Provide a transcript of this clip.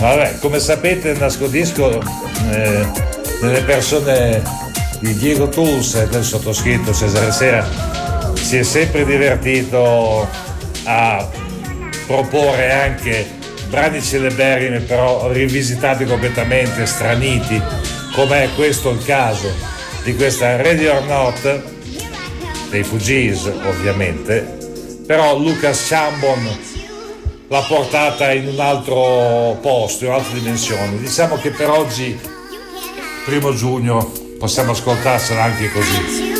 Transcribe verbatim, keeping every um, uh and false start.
Vabbè, come sapete nascondisco eh, nelle persone di Diego Tools e del sottoscritto Cesare Sera si è sempre divertito a proporre anche brani celeberrimi però rivisitati completamente, straniti, come è questo il caso di questa Ready or Not dei Fugees ovviamente, però Lucas Chambon l'ha portata in un altro posto, in un'altra dimensione. Diciamo che per oggi, primo giugno, possiamo ascoltarsela anche così.